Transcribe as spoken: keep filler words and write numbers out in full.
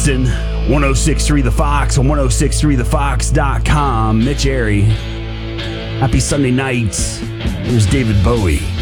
Austin, ten sixty-three The Fox on ten sixty-three the fox dot com. Mitch Airy. Happy Sunday night. Here's David Bowie.